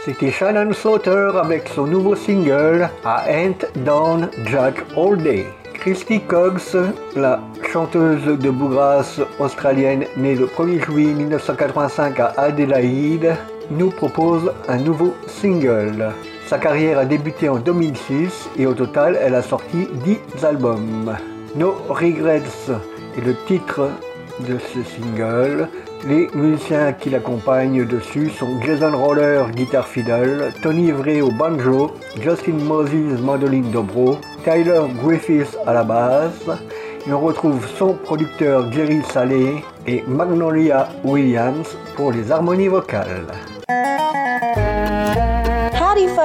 C'était Shannon Slaughter avec son nouveau single I Ain't Done Jack All Day. Christy Cogs, la chanteuse de bluegrass australienne née le 1er juillet 1985 à Adélaïde, nous propose un nouveau single. Sa carrière a débuté en 2006 et au total, elle a sorti 10 albums. No Regrets est le titre de ce single. Les musiciens qui l'accompagnent dessus sont Jason Roller, guitare fiddle, Tony Ivray au banjo, Justin Moses, mandoline dobro, Tyler Griffiths à la basse, et on retrouve son producteur Jerry Saleh et Magnolia Williams pour les harmonies vocales.